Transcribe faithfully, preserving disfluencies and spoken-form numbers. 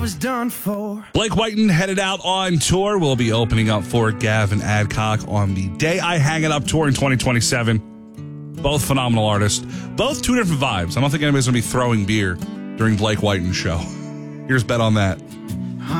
was done for. Blake Whiten headed out on tour. We'll be opening up for Gavin Adcock on the Day I Hang It Up tour in twenty twenty-seven. Both phenomenal artists. Both two different vibes. I don't think anybody's going to be throwing beer during Blake Whiten's show. Here's bet on that.